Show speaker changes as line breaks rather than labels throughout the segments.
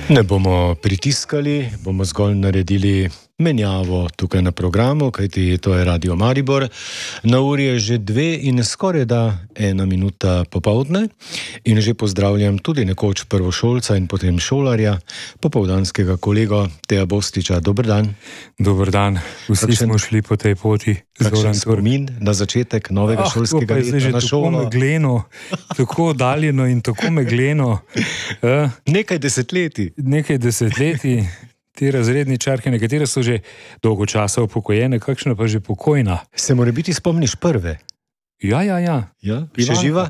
Ne bomo pritiskali, bomo zgolj naredili menjavo tukaj na programu, kajti to je Radio Maribor. Na uri je že 2 in skoraj da 1 minuta popoldne in že pozdravljam tudi nekoč prvošolca in potem šolarja, popoldanskega kolego Teja Bostiča. Dober dan.
Dober dan. Vsi smo šli po tej poti.
Kakšen spomin na začetek novega šolskega leta na šolo?
Tako megleno, tako daljeno in tako megleno.
Nekaj desetletij.
Te razredničarke, nekatere so že dolgo časa upokojene, kakšna pa že pokojna.
Se mora biti spomniš prve?
Ja.
Še živa?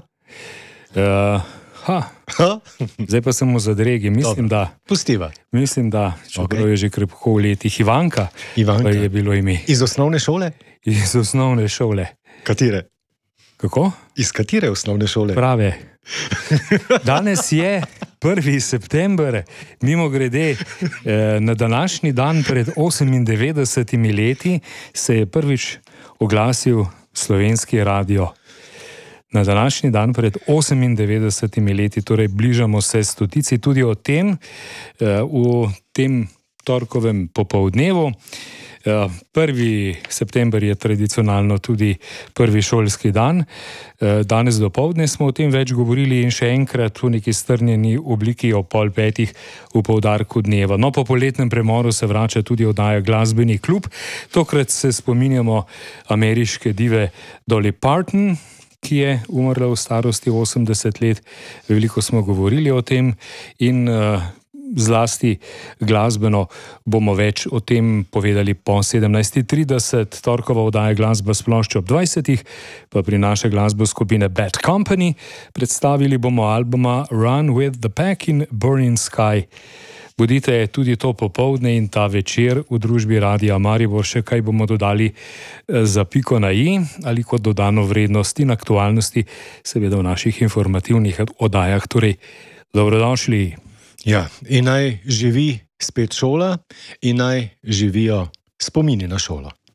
Zdaj pa sem v zadregi. Mislim, da čeprav je že krepko v letih. Ivanka pa je bilo ime.
Iz osnovne šole?
Iz osnovne šole.
Katere?
Kako?
Iz katere osnovne šole?
Prave. Danes je 1. september, mimogrede, na današnji dan pred 98 leti se je prvič oglasil slovenski radio. Na današnji dan pred 98 leti, torej bližamo se stotici, tudi o tem v tem torkovem popoldnevu. 1. september je tradicionalno tudi prvi šolski dan. Danes dopoldne smo o tem več govorili in še enkrat v neki strnjeni obliki o 4:30 v poudarku dneva. No, po poletnem premoru se vrača tudi oddaja Glasbeni klub. Tokrat se spominjamo ameriške dive Dolly Parton, ki je umrla v starosti 80 let. Veliko smo govorili o tem in zlasti glasbeno bomo več o tem povedali po 17:30. Torkova oddaja Glasba s ploščo ob 20. pa prinaša glasbo skupine Bad Company. Predstavili bomo albuma Run with the Pack in Burning Sky. Bodite tudi to popoldne in ta večer v družbi Radia Maribor. Še kaj bomo dodali za piko na i ali kot dodano vrednost in aktualnosti, seveda v naših informativnih oddajah. Torej, dobrodošli.
Ja, in naj živi spet šola in naj živijo spomini na šolo.